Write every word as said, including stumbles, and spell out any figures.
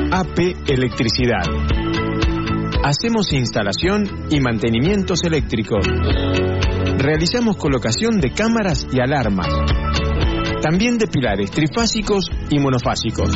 A P Electricidad. Hacemos instalación y mantenimientos eléctricos. Realizamos colocación de cámaras y alarmas. También de pilares trifásicos y monofásicos.